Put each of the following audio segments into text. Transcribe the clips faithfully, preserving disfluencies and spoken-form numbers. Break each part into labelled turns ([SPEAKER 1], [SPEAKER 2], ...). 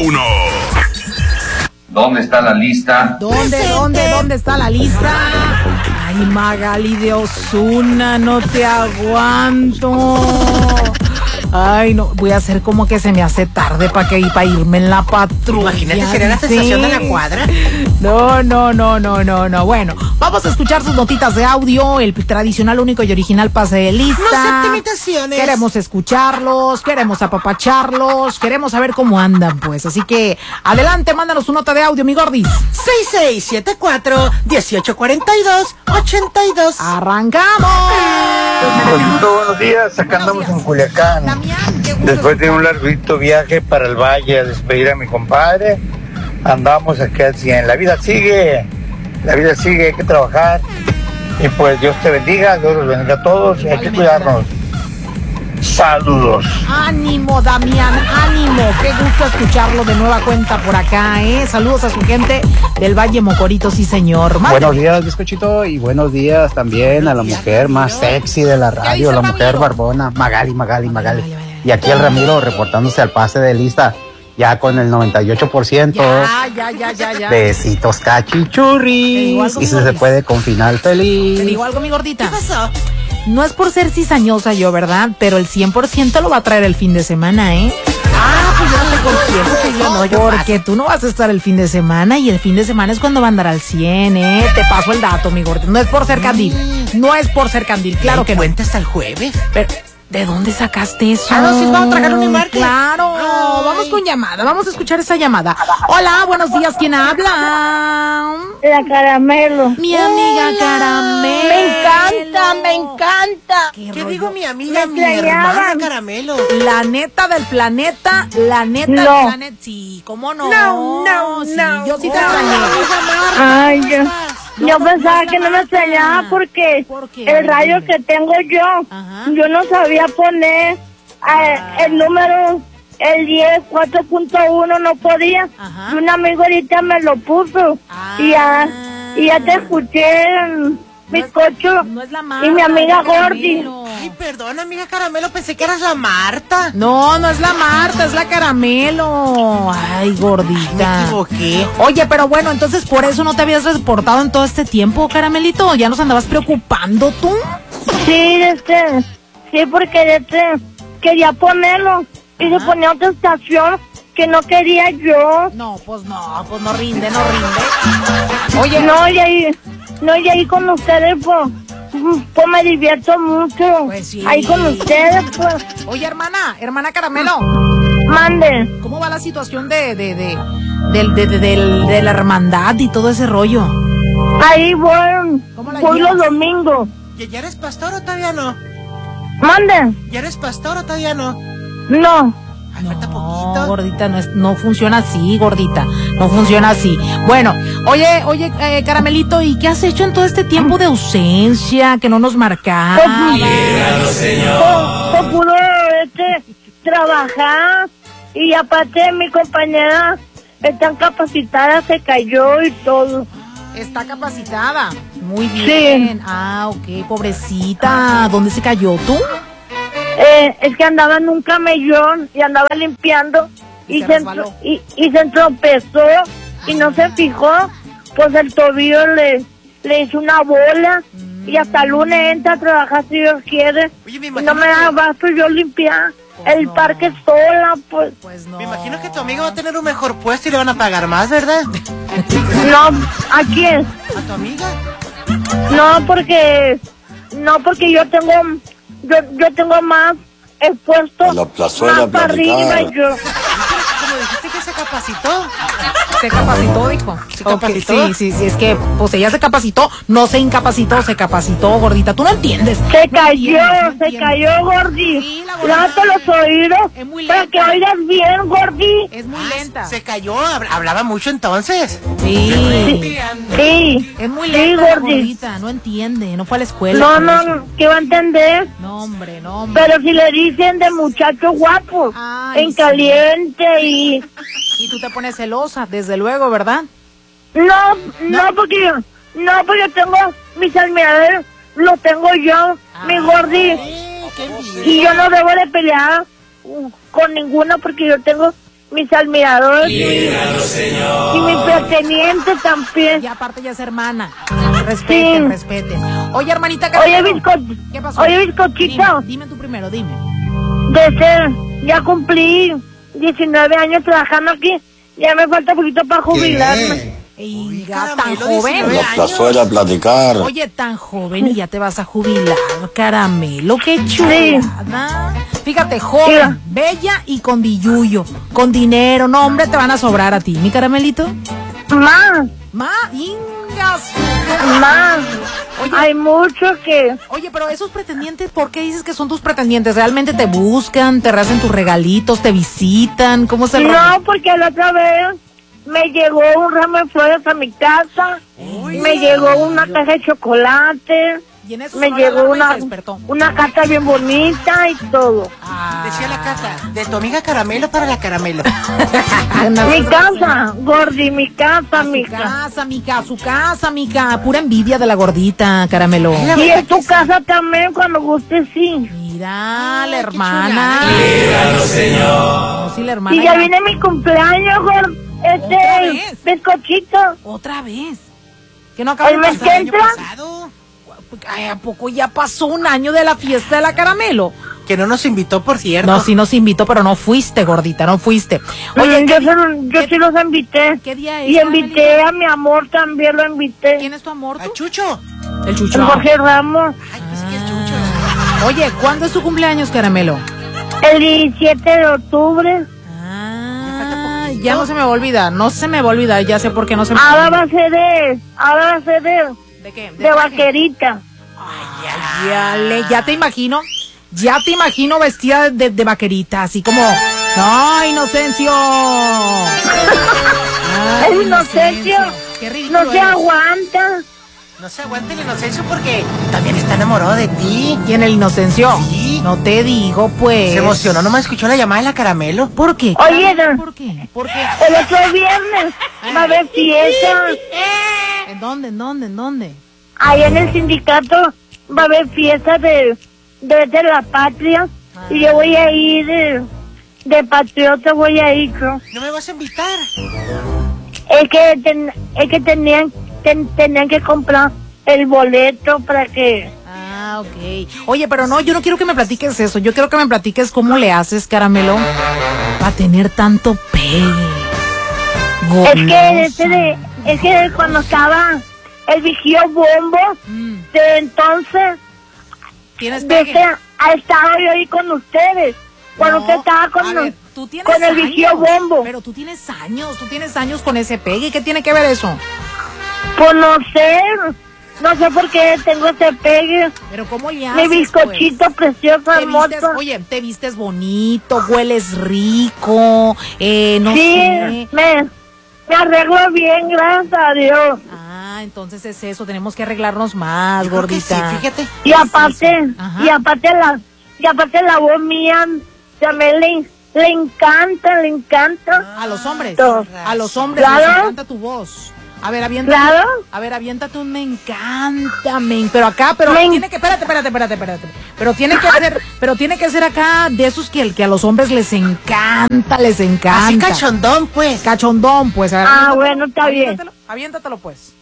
[SPEAKER 1] uno.
[SPEAKER 2] ¿Dónde está la lista?
[SPEAKER 3] ¿Dónde, dónde, dónde está la lista? Ay, Magali de Osuna, no te aguanto. Ay, no, voy a hacer como que se me hace tarde para que para irme en la patrulla.
[SPEAKER 4] Imagínate, sería la sensación de la cuadra.
[SPEAKER 3] No, no, no, no, no, no. Bueno, vamos a escuchar sus notitas de audio, el tradicional, único y original pase de lista.
[SPEAKER 4] No acepte imitaciones.
[SPEAKER 3] Queremos escucharlos, queremos apapacharlos, queremos saber cómo andan, pues. Así que, adelante, mándanos su nota de audio, mi gordis.
[SPEAKER 4] seis seis siete cuatro, uno ocho cuatro dos, ocho dos.
[SPEAKER 3] ¡Arrancamos!
[SPEAKER 5] Buenos días, acá andamos en Culiacán.
[SPEAKER 3] Damián, qué gusto
[SPEAKER 5] Después de un larguito viaje para el valle a despedir a mi compadre, andamos aquí al cien. La vida sigue, la vida sigue, hay que trabajar. Y pues Dios te bendiga, Dios los bendiga a todos y hay que cuidarnos. Saludos.
[SPEAKER 3] Ánimo, Damián, ánimo. Qué gusto escucharlo de nueva cuenta por acá, ¿eh? Saludos a su gente del Valle Mocorito, sí, señor. Mándeme.
[SPEAKER 6] Buenos días, bizcochito, y buenos días también a la mujer más sexy de la radio, la mujer barbona, Magali, Magali, Magali. Y aquí el Ramiro reportándose al pase de lista, ya con el noventa y ocho por ciento.
[SPEAKER 3] Ya, ya, ya, ya, ya.
[SPEAKER 6] Besitos cachichurris. Y si se puede con final feliz.
[SPEAKER 3] Te digo algo, mi gordita.
[SPEAKER 4] ¿Qué pasó?
[SPEAKER 3] No es por ser cizañosa yo, ¿verdad? Pero el cien por ciento lo va a traer el fin de semana, ¿eh?
[SPEAKER 4] Ah, pues yo no te confieso que yo no, yo
[SPEAKER 3] Porque tú no vas a estar el fin de semana y el fin de semana es cuando va a andar al cien, ¿eh? Te paso el dato, mi gordita. No es por ser candil. No es por ser candil, claro que no.
[SPEAKER 4] ¿Cuenta hasta el jueves?
[SPEAKER 3] Pero, ¿de dónde sacaste eso?
[SPEAKER 4] Ah, no, sí, vamos a tragar un embarque.
[SPEAKER 3] Claro.
[SPEAKER 4] Ay.
[SPEAKER 3] Vamos con llamada. Vamos a escuchar esa llamada. Hola, buenos días. ¿Quién habla?
[SPEAKER 7] La Caramelo.
[SPEAKER 3] Mi amiga
[SPEAKER 4] Hola.
[SPEAKER 3] Caramelo.
[SPEAKER 7] Me encanta, me encanta.
[SPEAKER 3] ¿Qué,
[SPEAKER 4] ¿Qué
[SPEAKER 3] rollo?
[SPEAKER 4] digo mi amiga,
[SPEAKER 7] Me
[SPEAKER 4] mi hermana
[SPEAKER 7] extrañaban.
[SPEAKER 4] Caramelo?
[SPEAKER 3] La neta del planeta, la neta
[SPEAKER 7] No.
[SPEAKER 3] del planeta. Sí, ¿cómo no?
[SPEAKER 4] No, no,
[SPEAKER 3] sí,
[SPEAKER 4] no.
[SPEAKER 3] yo sí te
[SPEAKER 4] Hola,
[SPEAKER 3] extrañé.
[SPEAKER 4] amiga Marta,
[SPEAKER 7] Ay,
[SPEAKER 4] ¿cómo
[SPEAKER 7] yo,
[SPEAKER 4] estás?
[SPEAKER 3] No,
[SPEAKER 7] yo
[SPEAKER 3] no,
[SPEAKER 7] pensaba
[SPEAKER 3] no
[SPEAKER 7] que no me
[SPEAKER 3] está
[SPEAKER 7] extrañaba
[SPEAKER 3] mal.
[SPEAKER 7] porque
[SPEAKER 3] ¿Por qué?
[SPEAKER 7] el radio que tengo yo,
[SPEAKER 3] Ajá.
[SPEAKER 7] yo no sabía poner eh, el número, el diez, cuatro punto uno, no podía.
[SPEAKER 3] Ajá.
[SPEAKER 7] Y un amigo ahorita me lo puso.
[SPEAKER 3] Ah.
[SPEAKER 7] Y ya, y ya te escuché en bizcocho.
[SPEAKER 3] No es la Marta.
[SPEAKER 7] Y mi amiga
[SPEAKER 3] es la
[SPEAKER 7] Gordy.
[SPEAKER 3] Caramelo.
[SPEAKER 4] Ay, perdón, amiga Caramelo, pensé que eras la Marta.
[SPEAKER 3] No, no es la Marta, es la Caramelo. Ay, gordita.
[SPEAKER 4] Me equivoqué.
[SPEAKER 3] Oye, pero bueno, entonces por eso no te habías reportado en todo este tiempo, Caramelito. ¿Ya nos andabas preocupando tú?
[SPEAKER 7] Sí, este, sí, porque este, quería ponerlo. Y se ponía otra estación que no quería yo.
[SPEAKER 3] No, pues no, pues no rinde, no rinde. Oye,
[SPEAKER 7] No, y ahí, no, y ahí con ustedes, pues, pues me divierto mucho.
[SPEAKER 3] Pues sí.
[SPEAKER 7] Ahí con ustedes, pues,
[SPEAKER 3] Oye, hermana, hermana Caramelo,
[SPEAKER 7] mande.
[SPEAKER 3] ¿cómo va la situación de, de, de, del- de, de, del- de la hermandad y todo ese rollo?
[SPEAKER 7] Ahí voy,
[SPEAKER 3] ¿Cómo la
[SPEAKER 7] voy
[SPEAKER 3] llevas?
[SPEAKER 7] los domingos.
[SPEAKER 4] ¿Ya ya eres pastor o todavía no?
[SPEAKER 7] Mande.
[SPEAKER 4] ¿Ya eres pastor o todavía no?
[SPEAKER 7] No.
[SPEAKER 4] Ay, falta
[SPEAKER 3] No,
[SPEAKER 4] poquito.
[SPEAKER 3] gordita, no, es, no funciona así, gordita, no funciona así. Bueno, oye, oye, eh, Caramelito, ¿y qué has hecho en todo este tiempo de ausencia que no nos marcaba?
[SPEAKER 7] Pues, pues pudo, este, trabajar. Y aparte mi compañera está capacitada, se cayó y todo.
[SPEAKER 3] Está capacitada. Muy bien. Ah, ok, pobrecita. ¿Dónde se cayó tú?
[SPEAKER 7] Eh, es que andaba en un camellón y andaba limpiando
[SPEAKER 3] Y
[SPEAKER 7] y,
[SPEAKER 3] se
[SPEAKER 7] se,
[SPEAKER 3] resbaló.
[SPEAKER 7] entro- y, y se tropezó y no se fijó, pues el tobillo le, le hizo una bola y hasta el lunes entra a trabajar si Dios quiere.
[SPEAKER 4] Oye, me
[SPEAKER 7] Y
[SPEAKER 4] imagino
[SPEAKER 7] no me da
[SPEAKER 4] que-
[SPEAKER 7] basto yo limpiar
[SPEAKER 3] Pues
[SPEAKER 7] el
[SPEAKER 3] no.
[SPEAKER 7] parque sola, pues.
[SPEAKER 3] Pues no.
[SPEAKER 4] Me imagino que tu amiga va a tener un mejor puesto y le van a pagar más, ¿verdad?
[SPEAKER 7] No, ¿a quién?
[SPEAKER 4] ¿A tu amiga?
[SPEAKER 7] No, porque, no, porque yo tengo, yo, yo tengo más expuesto,
[SPEAKER 8] A la plazuela
[SPEAKER 7] más para
[SPEAKER 8] platicar.
[SPEAKER 7] arriba yo.
[SPEAKER 4] Como dijiste que se capacitó.
[SPEAKER 3] Se capacitó, dijo.
[SPEAKER 4] ¿Se
[SPEAKER 3] Ok,
[SPEAKER 4] capacitó?
[SPEAKER 3] sí, sí, sí, es que, pues ella se capacitó, no se incapacitó, se capacitó, gordita. Tú no entiendes.
[SPEAKER 7] Se
[SPEAKER 3] No
[SPEAKER 7] cayó,
[SPEAKER 3] entiendes, no
[SPEAKER 7] se
[SPEAKER 3] entiendes.
[SPEAKER 7] cayó, Gordi.
[SPEAKER 3] Sí, la gordita.
[SPEAKER 7] Lávate los oídos
[SPEAKER 3] Es muy
[SPEAKER 7] para
[SPEAKER 3] lenta.
[SPEAKER 7] que oigas bien, Gordi.
[SPEAKER 3] Es muy
[SPEAKER 4] Ah,
[SPEAKER 3] lenta.
[SPEAKER 4] Se cayó, hab- hablaba mucho entonces.
[SPEAKER 3] Sí.
[SPEAKER 7] Sí.
[SPEAKER 3] Es muy
[SPEAKER 7] Sí,
[SPEAKER 3] lenta la
[SPEAKER 7] Gordi.
[SPEAKER 3] gordita, no entiende, no fue a la escuela.
[SPEAKER 7] No,
[SPEAKER 3] por
[SPEAKER 7] no,
[SPEAKER 3] eso.
[SPEAKER 7] no, ¿qué va a entender?
[SPEAKER 3] No, hombre, no, hombre.
[SPEAKER 7] Pero si le dicen de muchacho guapo,
[SPEAKER 3] Ay,
[SPEAKER 7] en
[SPEAKER 3] sí.
[SPEAKER 7] caliente y...
[SPEAKER 3] Y tú te pones celosa, desde luego, ¿verdad?
[SPEAKER 7] No, no, porque yo, no, porque yo tengo mis admiradores, lo tengo yo, mi Gordi.
[SPEAKER 4] Eh, qué envidia.
[SPEAKER 7] Y yo no debo de pelear uh, con ninguno porque yo tengo mis admiradores y, y mi pretendiente también.
[SPEAKER 3] Y aparte ya es hermana. Respeten,
[SPEAKER 7] Sí.
[SPEAKER 3] respeten. Oye, hermanita
[SPEAKER 7] Oye,
[SPEAKER 3] Caramelo.
[SPEAKER 7] bizco-
[SPEAKER 3] ¿Qué pasó?
[SPEAKER 7] oye, bizcochito.
[SPEAKER 3] Dime, dime tú primero, dime.
[SPEAKER 7] Desde, ya cumplí diecinueve años trabajando aquí. Ya me falta poquito para jubilarme.
[SPEAKER 3] Inga, tan
[SPEAKER 4] Caramelo,
[SPEAKER 3] joven.
[SPEAKER 4] diecinueve
[SPEAKER 1] Está fuera a platicar.
[SPEAKER 3] Oye, tan joven y ya te vas a jubilar, Caramelo, qué chulada. Fíjate, joven,
[SPEAKER 7] Mira.
[SPEAKER 3] bella y con billuyo, con dinero, no hombre, te van a sobrar a ti, mi Caramelito.
[SPEAKER 7] Más,
[SPEAKER 3] Ma, ingas.
[SPEAKER 7] más.
[SPEAKER 3] Oye.
[SPEAKER 7] Hay mucho que...
[SPEAKER 3] Oye, pero esos pretendientes, ¿por qué dices que son tus pretendientes? ¿Realmente te buscan, te hacen tus regalitos, te visitan? ¿Cómo se
[SPEAKER 7] No, porque la otra vez me llegó un ramo de flores a mi casa, me llegó una caja de chocolate,
[SPEAKER 3] Y en eso
[SPEAKER 7] me
[SPEAKER 3] sonó la
[SPEAKER 7] llegó
[SPEAKER 3] alarma y
[SPEAKER 7] una,
[SPEAKER 3] se despertó.
[SPEAKER 7] una carta bien bonita y todo.
[SPEAKER 3] Ah,
[SPEAKER 4] Decía la carta, de tu amiga Caramelo para la Caramelo.
[SPEAKER 7] Mi casa, Gordi, mi casa,
[SPEAKER 3] a su
[SPEAKER 7] mija.
[SPEAKER 3] casa, mica, a su casa, mica. Pura envidia de la gordita, Caramelo.
[SPEAKER 7] Y en tu casa también, cuando guste, sí.
[SPEAKER 3] Mira, la
[SPEAKER 4] qué
[SPEAKER 3] hermana.
[SPEAKER 4] chulada.
[SPEAKER 3] No, sí, la hermana.
[SPEAKER 7] Y ya viene mi cumpleaños, Gordi.
[SPEAKER 3] ¿Otra
[SPEAKER 7] Este,
[SPEAKER 3] vez?
[SPEAKER 7] bizcochito.
[SPEAKER 3] Otra vez. Que no acaba
[SPEAKER 7] ¿El
[SPEAKER 3] de
[SPEAKER 7] mes
[SPEAKER 3] pasar.
[SPEAKER 7] que
[SPEAKER 4] ¿El año
[SPEAKER 7] entra?
[SPEAKER 4] pasado?
[SPEAKER 3] Ay, ¿a poco ya pasó un año de la fiesta de la Caramelo?
[SPEAKER 4] Que no nos invitó, por cierto.
[SPEAKER 3] No, sí nos invitó, pero no fuiste, gordita, no fuiste.
[SPEAKER 7] Oye,
[SPEAKER 3] Oye,
[SPEAKER 7] yo,
[SPEAKER 3] ¿qué,
[SPEAKER 7] se lo- yo sí los invité.
[SPEAKER 3] ¿qué día es,
[SPEAKER 7] Y invité
[SPEAKER 3] Caramelito?
[SPEAKER 7] a mi amor también, lo invité.
[SPEAKER 3] ¿Quién es tu amor?
[SPEAKER 4] ¿A
[SPEAKER 3] tú?
[SPEAKER 4] Chucho?
[SPEAKER 3] El Chucho.
[SPEAKER 7] Jorge Ramos.
[SPEAKER 4] Ay, pensé que el Chucho.
[SPEAKER 3] Oye, ¿cuándo es tu cumpleaños, Caramelo?
[SPEAKER 7] El diecisiete de octubre.
[SPEAKER 3] Ah, ya no se me va a olvidar, no se me va a olvidar, ya sé por qué no se me
[SPEAKER 7] Ahora va a ser de, ahora va a ser de,
[SPEAKER 3] ¿De qué?
[SPEAKER 7] de vaquerita.
[SPEAKER 3] Ya, le, ya te imagino, ya te imagino vestida de, de vaquerita, así como, no, Inocencio. Ay,
[SPEAKER 7] Es Inocencio.
[SPEAKER 3] Qué ridículo
[SPEAKER 7] No se
[SPEAKER 3] eres.
[SPEAKER 7] aguanta.
[SPEAKER 4] No se aguanta el Inocencio porque también está enamorado de ti.
[SPEAKER 3] ¿Quién, el Inocencio?
[SPEAKER 4] Sí.
[SPEAKER 3] No te digo, pues.
[SPEAKER 4] Se emocionó, nomás escuchó la llamada de la Caramelo.
[SPEAKER 3] ¿Por qué?
[SPEAKER 7] Oye,
[SPEAKER 3] Caramelo,
[SPEAKER 7] no.
[SPEAKER 3] ¿por qué? ¿Por qué?
[SPEAKER 7] El otro viernes va a haber fiesta.
[SPEAKER 3] ¿En dónde, en dónde, en dónde?
[SPEAKER 7] Ahí en el sindicato va a haber fiesta de, de, de la patria. Y yo voy a ir de, de patriota, voy a ir yo.
[SPEAKER 4] ¿No me vas a invitar?
[SPEAKER 7] Es que, ten- es que tenían, ten- tenían que comprar el boleto para que...
[SPEAKER 3] Ah, ok. Oye, pero no, yo no quiero que me platiques eso. Yo quiero que me platiques cómo le haces, Caramelo, para tener tanto pegue.
[SPEAKER 7] Es que, ese de, es que cuando estaba el vigío bombo,
[SPEAKER 3] Mm.
[SPEAKER 7] de entonces,
[SPEAKER 3] ¿Tienes
[SPEAKER 7] de
[SPEAKER 3] pegue?
[SPEAKER 7] ese, ha estado yo ahí con ustedes. Cuando
[SPEAKER 3] No,
[SPEAKER 7] usted estaba con,
[SPEAKER 3] a ver, tú tienes
[SPEAKER 7] con el vigío
[SPEAKER 3] años,
[SPEAKER 7] bombo.
[SPEAKER 3] Pero tú tienes años, tú tienes años con ese pegue. ¿Qué tiene que ver eso?
[SPEAKER 7] Pues no sé, no sé por qué tengo ese pegue.
[SPEAKER 3] Pero ¿cómo le
[SPEAKER 7] Mi
[SPEAKER 3] haces,
[SPEAKER 7] bizcochito precioso,
[SPEAKER 3] pues? Te vistes,
[SPEAKER 7] hermoso.
[SPEAKER 3] oye, te vistes bonito, hueles rico, eh, no
[SPEAKER 7] Sí,
[SPEAKER 3] sé.
[SPEAKER 7] me, me arreglo bien, gracias a Dios.
[SPEAKER 3] Ah, entonces es eso, tenemos que arreglarnos más,
[SPEAKER 4] Yo creo que
[SPEAKER 3] gordita.
[SPEAKER 4] sí, fíjate.
[SPEAKER 7] Y aparte,
[SPEAKER 3] Ajá.
[SPEAKER 7] y aparte la, y aparte la voz mía, también le, le encanta, le encanta.
[SPEAKER 3] A los hombres,
[SPEAKER 7] Todo.
[SPEAKER 3] a los hombres
[SPEAKER 7] Claro.
[SPEAKER 3] les encanta tu voz. A ver, aviéntate.
[SPEAKER 7] Claro.
[SPEAKER 3] A ver, aviéntate un me encanta, men. Pero acá, pero
[SPEAKER 7] Me en-
[SPEAKER 3] tiene que, espérate, espérate, espérate, espérate. Pero tiene que ser, pero tiene que ser acá de esos que, que a los hombres les encanta, les encanta.
[SPEAKER 4] Así cachondón, pues.
[SPEAKER 3] Cachondón, pues. A ver,
[SPEAKER 7] Ah,
[SPEAKER 3] aviéntatelo,
[SPEAKER 7] bueno, está bien.
[SPEAKER 3] aviéntatelo, Aviéntatelo, pues.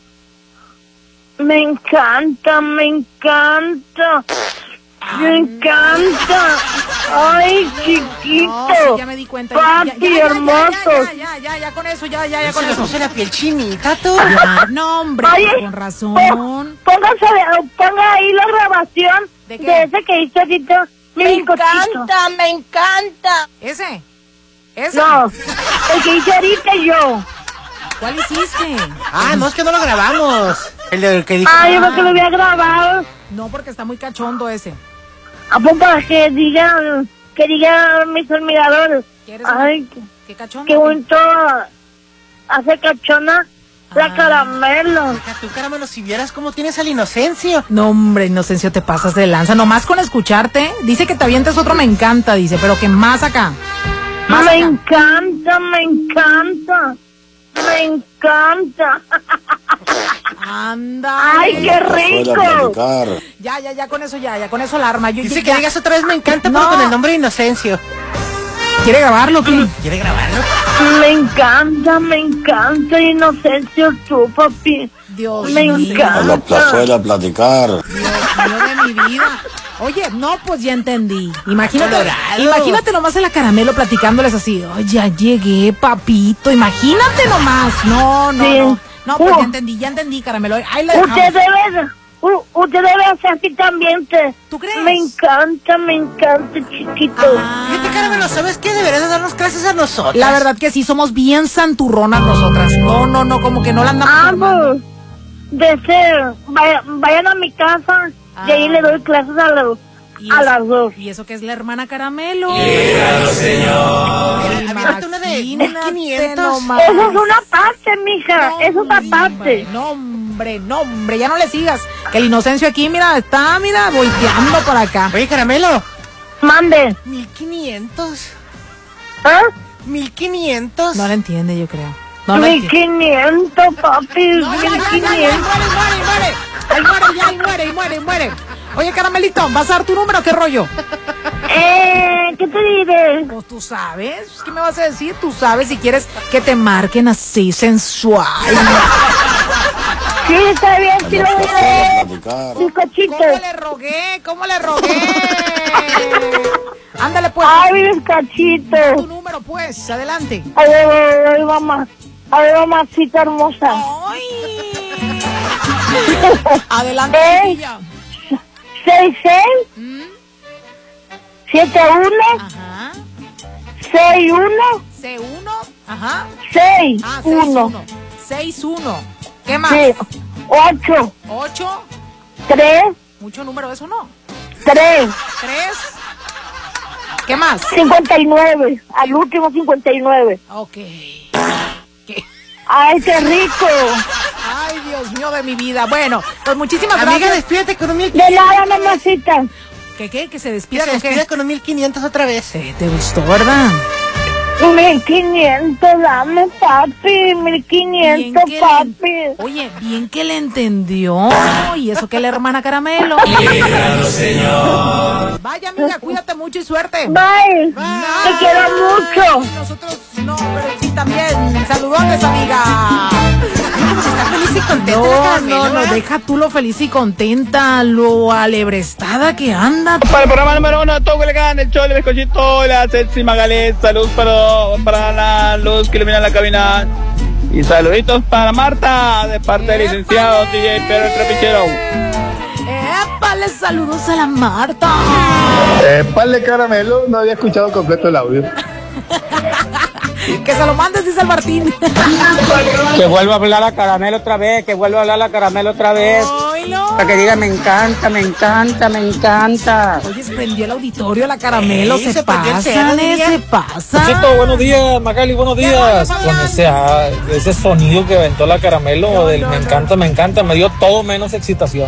[SPEAKER 7] Me encanta, me encanta. Me encanta. Ay, chiquito.
[SPEAKER 3] No, sí, ya me di cuenta. Ya,
[SPEAKER 7] Papi,
[SPEAKER 3] ya, ya, ya,
[SPEAKER 7] hermoso.
[SPEAKER 3] Ya, ya, ya, ya, ya, con eso, ya, ya, ya,
[SPEAKER 4] Se
[SPEAKER 3] con
[SPEAKER 4] le
[SPEAKER 3] eso.
[SPEAKER 4] puso la piel chinita, tú.
[SPEAKER 3] Ya, no, hombre,
[SPEAKER 7] Oye,
[SPEAKER 3] pues, con razón.
[SPEAKER 7] po- póngase, ponga ahí la grabación
[SPEAKER 3] ¿De
[SPEAKER 7] de,
[SPEAKER 3] qué?
[SPEAKER 7] ese que hizo ahorita. Mi
[SPEAKER 8] Me
[SPEAKER 7] bizcochito.
[SPEAKER 8] encanta, me encanta.
[SPEAKER 3] ¿Ese? ¿Ese?
[SPEAKER 7] No, el que hice ahorita yo.
[SPEAKER 3] ¿Cuál hiciste?
[SPEAKER 4] Ah, no, es que no lo grabamos. El de- que dijo.
[SPEAKER 7] Ah, yo creo que lo había grabado.
[SPEAKER 3] No, porque está muy cachondo ese.
[SPEAKER 7] Ah, pues para que digan, que digan mis admiradores.
[SPEAKER 3] ¿Quieres
[SPEAKER 7] Ay,
[SPEAKER 3] ¿Qué cachondo?
[SPEAKER 7] qué bonito hace cachona la
[SPEAKER 3] Ah.
[SPEAKER 7] caramelo.
[SPEAKER 4] Deja tú, Caramelo, si vieras cómo tienes al Inocencio.
[SPEAKER 3] No, hombre, Inocencio, te pasas de lanza. Nomás con escucharte, dice que te avientes otro me encanta, dice, pero que más acá. Más
[SPEAKER 7] Me
[SPEAKER 3] acá.
[SPEAKER 7] encanta, me encanta. Me encanta.
[SPEAKER 3] Anda.
[SPEAKER 7] Ay, qué
[SPEAKER 1] Fuera a
[SPEAKER 7] rico.
[SPEAKER 1] platicar.
[SPEAKER 3] Ya, ya, ya, con eso ya, ya, con eso la arma. Yo,
[SPEAKER 4] Dice
[SPEAKER 3] ya,
[SPEAKER 4] que
[SPEAKER 3] ya.
[SPEAKER 4] digas otra vez me encanta,
[SPEAKER 3] No.
[SPEAKER 4] pero con el nombre de Inocencio.
[SPEAKER 3] ¿Quiere grabarlo, qué?
[SPEAKER 4] ¿Quiere grabarlo?
[SPEAKER 7] Me encanta, me encanta Inocencio tú, papi.
[SPEAKER 3] Dios
[SPEAKER 7] Me
[SPEAKER 3] mío.
[SPEAKER 7] encanta.
[SPEAKER 1] La plazuela a platicar.
[SPEAKER 3] Dios mío de mi vida. Oye, no, pues ya entendí. Imagínate,
[SPEAKER 4] Colorado.
[SPEAKER 3] imagínate nomás en la Caramelo platicándoles así. Ay, ya llegué, papito. Imagínate nomás. No, no,
[SPEAKER 7] Sí.
[SPEAKER 3] no. No, pues
[SPEAKER 7] Uh.
[SPEAKER 3] ya entendí, ya entendí, Caramelo. Ahí lo dejamos.
[SPEAKER 7] Usted debe, u- usted debe hacer así también. Te,
[SPEAKER 3] ¿Tú crees?
[SPEAKER 7] Me encanta, me encanta, chiquito.
[SPEAKER 3] Ah.
[SPEAKER 4] Fíjate, Caramelo, ¿sabes qué? Deberías de darnos clases a nosotros.
[SPEAKER 3] La verdad que sí, somos bien santurronas nosotras. No, no, no, como que no la andamos armando.
[SPEAKER 7] Vamos. Deseo, vaya- vayan a mi casa y ahí
[SPEAKER 3] Ah.
[SPEAKER 7] le doy clases a, los,
[SPEAKER 3] ¿Y
[SPEAKER 7] a
[SPEAKER 3] eso-
[SPEAKER 7] las dos.
[SPEAKER 3] ¿Y eso que es la hermana Caramelo?
[SPEAKER 4] Aviéntate una de
[SPEAKER 3] Imagínate
[SPEAKER 4] quinientos.
[SPEAKER 3] nomás.
[SPEAKER 7] Eso es una parte, mija, eso es aparte.
[SPEAKER 3] No, hombre, no, hombre, ya no le sigas. Que el Inocencio aquí, mira, está, mira, volteando para acá.
[SPEAKER 4] Oye, Caramelo,
[SPEAKER 7] Mande.
[SPEAKER 4] mil quinientos.
[SPEAKER 7] ¿Ah?
[SPEAKER 4] Mil quinientos.
[SPEAKER 3] No le entiende, yo creo. No le
[SPEAKER 7] Mil
[SPEAKER 3] entiende.
[SPEAKER 7] quinientos, papi,
[SPEAKER 3] No, ya,
[SPEAKER 7] mil
[SPEAKER 3] ya, ya, ya,
[SPEAKER 7] quinientos.
[SPEAKER 3] muere, muere, muere. Ahí muere, ya, ahí muere, ahí muere, ahí muere. Oye, Caramelito, ¿vas a dar tu número? ¿Qué rollo?
[SPEAKER 7] Eh, ¿qué te diré?
[SPEAKER 3] Pues tú sabes, ¿qué me vas a decir? Tú sabes si quieres que te marquen así sensual.
[SPEAKER 7] Sí, está bien, sí lo diré.
[SPEAKER 1] Platicar.
[SPEAKER 7] Bizcochito.
[SPEAKER 3] ¿Cómo le rogué? ¿Cómo le rogué? Ándale, pues.
[SPEAKER 7] Ay, bizcochito.
[SPEAKER 3] Tu número, pues, adelante.
[SPEAKER 7] A ver, a ver, mamá. A ver, mamacita hermosa.
[SPEAKER 3] Ay. Adelante,
[SPEAKER 7] ¿Eh?
[SPEAKER 3] niña.
[SPEAKER 7] seis seis,
[SPEAKER 3] Mm,
[SPEAKER 7] siete uno,
[SPEAKER 3] Ajá.
[SPEAKER 7] seis uno,
[SPEAKER 3] C uno. Ajá.
[SPEAKER 7] seis
[SPEAKER 3] Ah, seis
[SPEAKER 7] uno.
[SPEAKER 3] uno. seis uno. ¿Qué más?
[SPEAKER 7] Sí, ocho,
[SPEAKER 3] ocho.
[SPEAKER 7] tres,
[SPEAKER 3] Mucho número, ¿eso no?
[SPEAKER 7] tres,
[SPEAKER 3] tres. ¿Qué más?
[SPEAKER 7] cincuenta y nueve. Al último cincuenta y nueve.
[SPEAKER 3] Ok. ¿Qué?
[SPEAKER 7] Ay, qué rico.
[SPEAKER 3] Ay, Dios mío de mi vida. Bueno, pues muchísimas
[SPEAKER 4] Amiga,
[SPEAKER 3] gracias.
[SPEAKER 4] despídete con un mil
[SPEAKER 7] De
[SPEAKER 4] quinientos.
[SPEAKER 7] nada, mamacita.
[SPEAKER 3] ¿Qué, qué? ¿Que se
[SPEAKER 4] Que
[SPEAKER 3] despida
[SPEAKER 4] se
[SPEAKER 3] con qué?
[SPEAKER 4] despida con un mil quinientos otra vez.
[SPEAKER 3] Eh, ¿Te gustó, verdad?
[SPEAKER 7] Mil quinientos, dame, papi. Mil quinientos,
[SPEAKER 3] Bien que
[SPEAKER 7] papi.
[SPEAKER 3] le- Oye, bien que le entendió. Y eso que la hermana Caramelo. Vaya, amiga, cuídate mucho y suerte.
[SPEAKER 7] Bye. Te quiero mucho.
[SPEAKER 3] Ay, nosotros no, pero sí también. Saludones, amiga.
[SPEAKER 4] Está feliz y contenta. la
[SPEAKER 3] No,
[SPEAKER 4] Caramelo,
[SPEAKER 3] no, no,
[SPEAKER 4] ¿verdad?
[SPEAKER 3] deja tú lo feliz y contenta, lo alebrestada que anda.
[SPEAKER 9] Para el programa número uno, todo le gana el show del bizcochito, la sexy Magalés, salud para, para la luz que ilumina la cabina. Y saluditos para Marta, de parte del licenciado D J Pedro el Trapichero.
[SPEAKER 3] ¡Épale, saludos a la Marta!
[SPEAKER 10] Épale, Caramelo, no había escuchado completo el audio.
[SPEAKER 3] Que se lo mandes, dice el Martín.
[SPEAKER 9] Que vuelva a hablar a Caramelo otra vez, que vuelva a hablar a Caramelo otra vez.
[SPEAKER 3] Oilo.
[SPEAKER 9] Para que diga, me encanta, me encanta, me encanta.
[SPEAKER 3] Oye, se prendió el auditorio la Caramelo,
[SPEAKER 4] Sí,
[SPEAKER 3] se,
[SPEAKER 4] se prendió el
[SPEAKER 3] pasan,
[SPEAKER 4] cero,
[SPEAKER 3] eh,
[SPEAKER 4] diría.
[SPEAKER 3] se pasan.
[SPEAKER 11] Chito, buenos días, Magali, buenos días. Con ese, ah, ese sonido que aventó la Caramelo,
[SPEAKER 3] No,
[SPEAKER 11] del
[SPEAKER 3] no,
[SPEAKER 11] me
[SPEAKER 3] no.
[SPEAKER 11] encanta, me encanta, me dio todo menos excitación.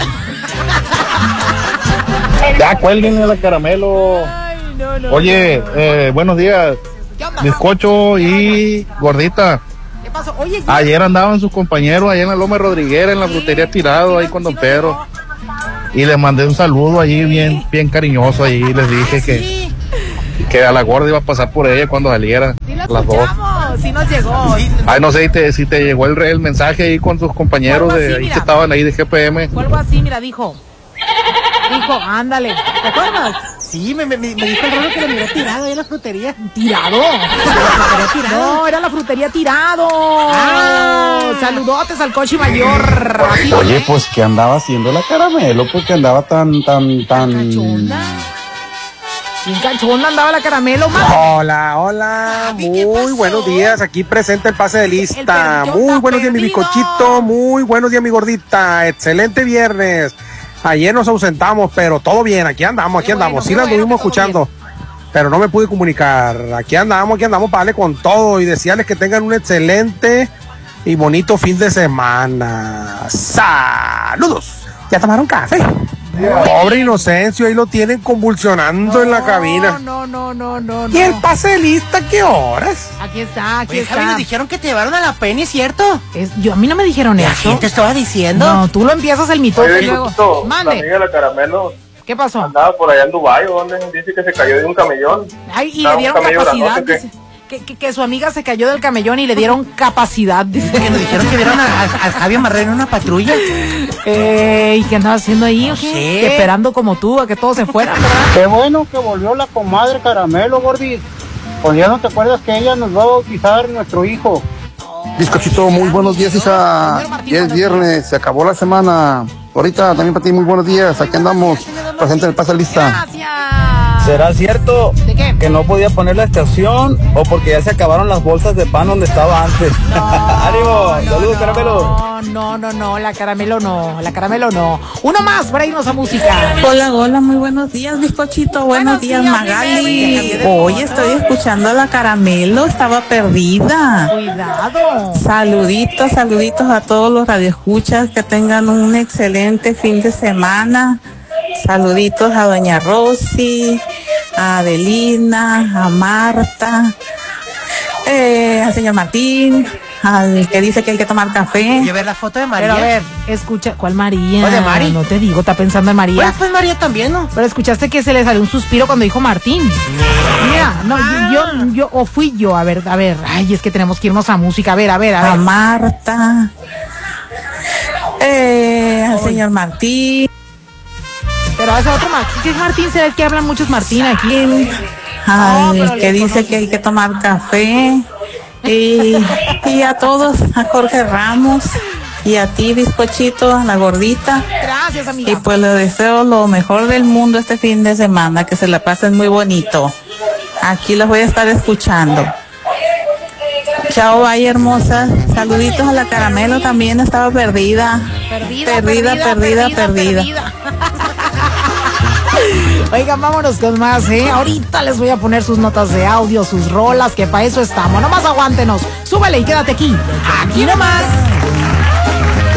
[SPEAKER 10] Ya, cuélguenle a la Caramelo.
[SPEAKER 3] Ay, no, no,
[SPEAKER 10] Oye,
[SPEAKER 3] no, no.
[SPEAKER 10] eh, buenos días,
[SPEAKER 3] ¿Qué onda?
[SPEAKER 10] bizcocho y gordita.
[SPEAKER 3] ¿Qué pasó? Oye, ya-
[SPEAKER 10] Ayer andaban sus compañeros allá en la Loma Rodriguera, en la
[SPEAKER 3] Sí,
[SPEAKER 10] frutería tirado,
[SPEAKER 3] sí,
[SPEAKER 10] ahí
[SPEAKER 3] no-
[SPEAKER 10] con
[SPEAKER 3] sí
[SPEAKER 10] Don
[SPEAKER 3] no
[SPEAKER 10] Pedro.
[SPEAKER 3] llegó.
[SPEAKER 10] Y les mandé un saludo allí bien, bien cariñoso allí. Les dije que,
[SPEAKER 4] Sí.
[SPEAKER 10] que a la gorda iba a pasar por ella cuando saliera.
[SPEAKER 3] Sí lo
[SPEAKER 10] a las dos.
[SPEAKER 3] escuchamos, sí nos llegó.
[SPEAKER 10] Ay, no sé si te, si te llegó el, re- el mensaje ahí con tus compañeros
[SPEAKER 3] Algo
[SPEAKER 10] de
[SPEAKER 3] así,
[SPEAKER 10] ahí
[SPEAKER 3] mira.
[SPEAKER 10] que estaban ahí de G P M.
[SPEAKER 3] Fue algo así, mira, dijo. Dijo, ándale. ¿Te acuerdas?
[SPEAKER 4] Sí, me, me, me dijo el Rolo que lo miró tirado ahí en la frutería.
[SPEAKER 3] ¿Tirado? No, era la frutería tirado.
[SPEAKER 4] Ah.
[SPEAKER 3] Saludotes al coche mayor. Así
[SPEAKER 6] Oye,
[SPEAKER 3] fue.
[SPEAKER 6] pues, ¿qué andaba haciendo la Caramelo? Porque andaba tan, tan, tan...
[SPEAKER 3] Cachonda. Bien cachonda andaba la Caramelo, man.
[SPEAKER 6] Hola, hola,
[SPEAKER 3] Javi, ¿qué
[SPEAKER 6] muy
[SPEAKER 3] pasó?
[SPEAKER 6] buenos días, aquí presente el pase de lista,
[SPEAKER 3] El perdiota
[SPEAKER 6] muy buenos días mi
[SPEAKER 3] perdido.
[SPEAKER 6] bizcochito, muy buenos días mi gordita, excelente viernes, ayer nos ausentamos, pero todo bien, aquí andamos, aquí
[SPEAKER 3] Qué bueno,
[SPEAKER 6] andamos, sí
[SPEAKER 3] qué
[SPEAKER 6] la
[SPEAKER 3] bueno
[SPEAKER 6] estuvimos
[SPEAKER 3] que todo
[SPEAKER 6] escuchando, pero no me pude comunicar, aquí andamos, aquí andamos, vale con todo y desearles que tengan un excelente y bonito fin de semana, saludos, ¿ya tomaron café? Pobre Inocencio, ahí lo tienen convulsionando en la cabina.
[SPEAKER 3] No, no, no, no, no.
[SPEAKER 6] ¿Y el pase de lista qué horas?
[SPEAKER 3] Aquí está, aquí
[SPEAKER 4] Oye, Javi,
[SPEAKER 3] está.
[SPEAKER 4] nos dijeron que te llevaron a la Penny, ¿cierto?
[SPEAKER 3] Es- yo, a mí no me dijeron
[SPEAKER 4] ¿A
[SPEAKER 3] eso.
[SPEAKER 4] quién te estaba diciendo?
[SPEAKER 3] No, tú lo empiezas el mitote y luego. Mande.
[SPEAKER 10] de la Caramelo
[SPEAKER 3] ¿Qué pasó?
[SPEAKER 1] Andaba por allá en Dubái, donde dice que se cayó de un camellón.
[SPEAKER 3] Ay, y
[SPEAKER 1] Estaba
[SPEAKER 3] le dieron
[SPEAKER 1] un camello
[SPEAKER 3] capacidad.
[SPEAKER 1] grandote,
[SPEAKER 3] Dice, que, que, que su amiga se cayó del camellón y le dieron capacidad. Dice
[SPEAKER 4] Que nos dijeron que vieron a, a, a Javier Marrero en una patrulla.
[SPEAKER 3] Eh, ¿y qué andaba haciendo ahí? ¿O qué?
[SPEAKER 4] Sí.
[SPEAKER 3] Esperando como tú a que todos se fueran, ¿verdad?
[SPEAKER 6] Qué bueno que volvió la comadre Caramelo, Gordis. Pues ya no te acuerdas que ella nos va a bautizar nuestro hijo.
[SPEAKER 12] Bizcochito, muy buenos días, hija. Ya es viernes, se acabó la semana. Ahorita también para ti, muy buenos días. Aquí andamos, presente en el Pasa Lista.
[SPEAKER 3] Gracias.
[SPEAKER 11] ¿Será cierto
[SPEAKER 3] ¿De qué?
[SPEAKER 11] que no podía poner la estación o porque ya se acabaron las bolsas de pan donde estaba antes?
[SPEAKER 3] No,
[SPEAKER 11] ¡Ánimo!
[SPEAKER 3] no,
[SPEAKER 11] ¡Saludos,
[SPEAKER 3] no,
[SPEAKER 11] Caramelo!
[SPEAKER 3] No, no, no, la Caramelo no, la Caramelo no. Uno más para irnos a música.
[SPEAKER 13] Hola, hola, muy buenos días, bizcochito. Buenos,
[SPEAKER 3] Buenos
[SPEAKER 13] días,
[SPEAKER 3] días,
[SPEAKER 13] Magali.
[SPEAKER 3] Mimi.
[SPEAKER 13] Hoy estoy escuchando a la Caramelo, estaba perdida.
[SPEAKER 3] Cuidado.
[SPEAKER 13] Saluditos, saluditos a todos los radioescuchas, que tengan un excelente fin de semana. Saluditos a doña Rosy, a Adelina, a Marta, eh, al señor Martín, al que dice que hay que tomar café.
[SPEAKER 4] Oye, ver la foto de María.
[SPEAKER 3] Pero a ver, escucha, ¿cuál María?
[SPEAKER 4] ¿Cuál de Mari?
[SPEAKER 3] No te digo, está pensando en María.
[SPEAKER 4] Bueno, pues María también, ¿no?
[SPEAKER 3] Pero escuchaste que se le salió un suspiro cuando dijo Martín. Mira, no, yo, yo, yo, o fui yo, a ver, a ver, ay, es que tenemos que irnos a música, a ver, a ver, a ver.
[SPEAKER 13] A Marta, eh, al señor Martín.
[SPEAKER 3] Pero hace otro Martín, ¿qué es Martín? Se ve que hablan muchos Martín aquí.
[SPEAKER 13] Al
[SPEAKER 3] No, pero
[SPEAKER 13] que
[SPEAKER 3] le
[SPEAKER 13] dice
[SPEAKER 3] conozco.
[SPEAKER 13] que hay que tomar café. Y, y a todos, a Jorge Ramos y a ti, bizcochito, a la gordita.
[SPEAKER 3] Gracias, amiga.
[SPEAKER 13] Y pues les deseo lo mejor del mundo este fin de semana, que se la pasen muy bonito. Aquí los voy a estar escuchando. Chao, bye, hermosa. Saluditos a la Caramelo, también estaba perdida.
[SPEAKER 3] Perdida,
[SPEAKER 13] Perdida, perdida, perdida.
[SPEAKER 3] Oigan, vámonos con más, ¿eh? Ahorita les voy a poner sus notas de audio, sus rolas, que para eso estamos. Nomás aguántenos. Súbele y quédate aquí. Aquí nomás.